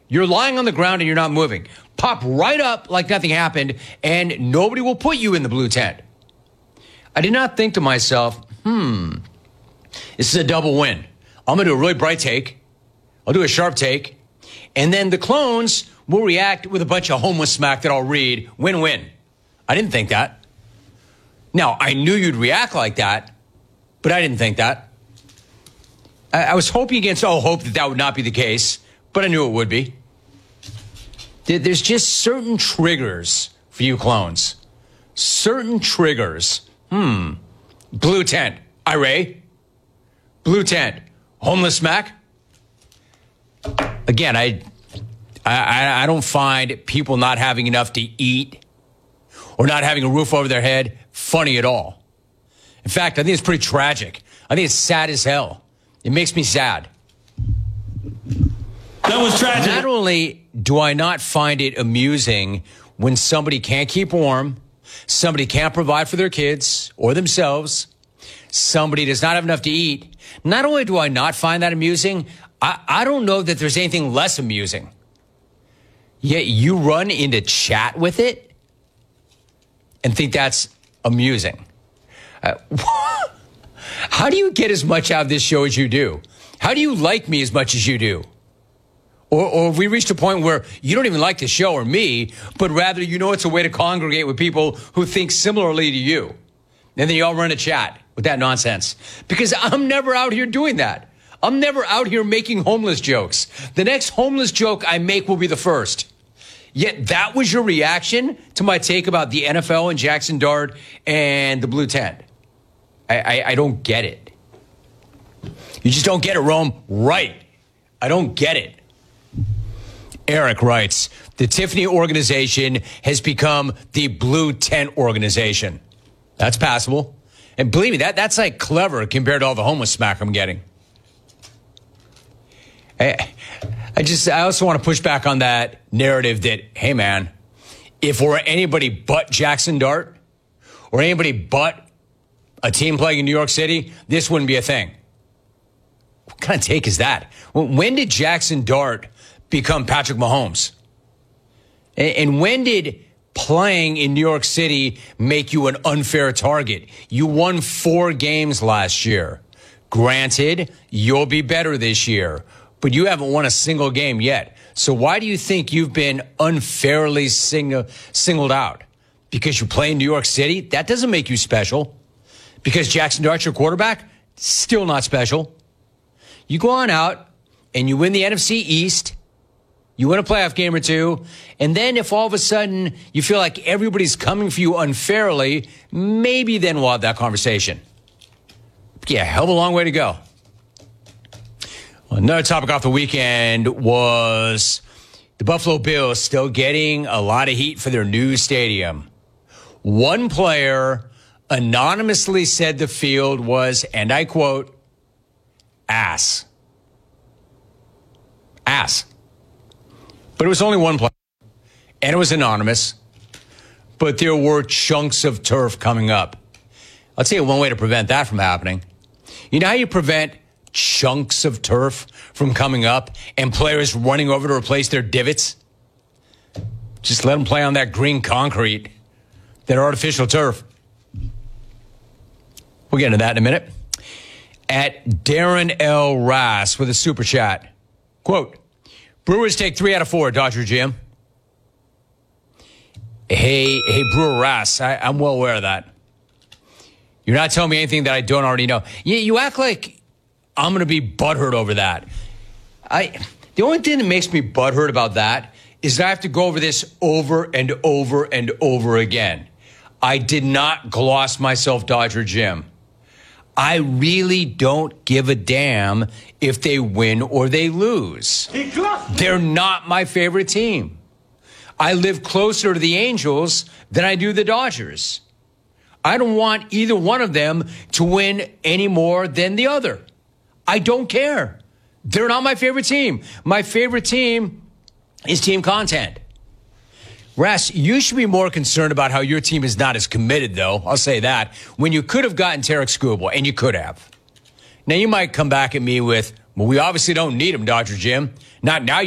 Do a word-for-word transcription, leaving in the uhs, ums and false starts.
You're lying on the ground and you're not moving. Pop right up like nothing happened, and nobody will put you in the blue tent. I did not think to myself, hmm, this is a double win. I'm going to do a really bright take. I'll do a sharp take. And then the clones will react with a bunch of homeless smack that I'll read. Win-win. I didn't think that. Now, I knew you'd react like that, but I didn't think that. I, I was hoping against all hope that that would not be the case, but I knew it would be. There's just certain triggers for you clones. Certain triggers. Hmm. Blue tent. Irate. Blue tent. Homeless smack. Again, I, I, I don't find people not having enough to eat or not having a roof over their head funny at all. In fact, I think it's pretty tragic. I think it's sad as hell. It makes me sad. That was tragic. Not only do I not find it amusing when somebody can't keep warm, somebody can't provide for their kids or themselves, somebody does not have enough to eat, not only do I not find that amusing, I, I don't know that there's anything less amusing. Yet you run into chat with it and think that's amusing. Uh, how do you get as much out of this show as you do? How do you like me as much as you do? Or, or have we reached a point where you don't even like the show or me, but rather you know it's a way to congregate with people who think similarly to you? And then you all run a chat with that nonsense. Because I'm never out here doing that. I'm never out here making homeless jokes. The next homeless joke I make will be the first. Yet that was your reaction to my take about the N F L and Jackson Dart and the blue tent. I, I, I don't get it. You just don't get it, Rome. Right. I don't get it. Eric writes, the Tiffany organization has become the blue tent organization. That's passable. And believe me, that that's like clever compared to all the homeless smack I'm getting. I, I just, I also want to push back on that narrative that, hey man, if we're anybody but Jackson Dart or anybody but a team playing in New York City, this wouldn't be a thing. What kind of take is that? When did Jackson Dart become Patrick Mahomes? And when did playing in New York City make you an unfair target? You won four games last year. Granted, you'll be better this year, but you haven't won a single game yet. So why do you think you've been unfairly sing- singled out? Because you play in New York City? That doesn't make you special. Because Jackson Dart's your quarterback? Still not special. You go on out and you win the N F C East. You win a playoff game or two. And then if all of a sudden you feel like everybody's coming for you unfairly, maybe then we'll have that conversation. Yeah, hell of a long way to go. Another topic off the weekend was the Buffalo Bills still getting a lot of heat for their new stadium. One player anonymously said the field was, and I quote, ass. Ass. But it was only one player, and it was anonymous, but there were chunks of turf coming up. I'll tell you one way to prevent that from happening. You know how you prevent chunks of turf from coming up and players running over to replace their divots? Just let them play on that green concrete, that artificial turf. We'll get into that in a minute. At Darren L. Rass with a super chat. Quote, Brewers take three out of four, Dodger Jim. Hey, hey, Brewer Rass, I, I'm well aware of that. You're not telling me anything that I don't already know. You, you act like I'm going to be butthurt over that. I. The only thing that makes me butthurt about that is that I have to go over this over and over and over again. I did not gloss myself, Dodger Jim. I really don't give a damn if they win or they lose. They're not my favorite team. I live closer to the Angels than I do the Dodgers. I don't want either one of them to win any more than the other. I don't care. They're not my favorite team. My favorite team is team content. Russ, you should be more concerned about how your team is not as committed, though. I'll say that. When you could have gotten Tarek Skubal, and you could have. Now, you might come back at me with, well, we obviously don't need him, Dodger Jim. Not now.